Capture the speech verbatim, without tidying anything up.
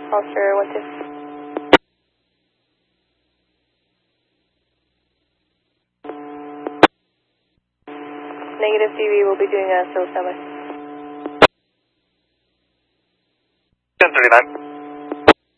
Foster one two. Negative, D V will be doing a still standby. ten thirty-nine.